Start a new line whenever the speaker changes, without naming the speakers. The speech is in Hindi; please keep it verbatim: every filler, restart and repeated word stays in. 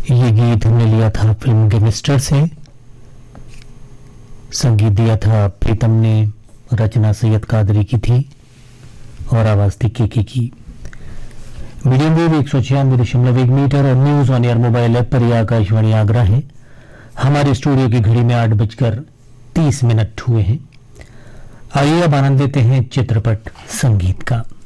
ये गीत हमने लिया था फिल्म गैंगस्टर से। संगीत दिया था प्रीतम ने, रचना सैयद कादरी की थी और आवाज थी केके की। मीडियम वेव एक सौ छियानवे दशमलव एक मीटर और news on air mobile app पर यह आकाशवाणी आगरा है। हमारे स्टूडियो की घड़ी में आठ बजकर तीस मिनट हुए हैं। आइए अब आनंद लेते हैं चित्रपट संगीत का।